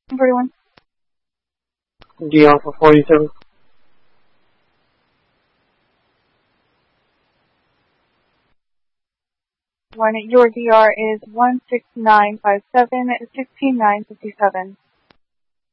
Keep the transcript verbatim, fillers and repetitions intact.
forty-one. D Alpha forty-seven. One, your D R is one six nine five seven, sixteen nine fifty-seven.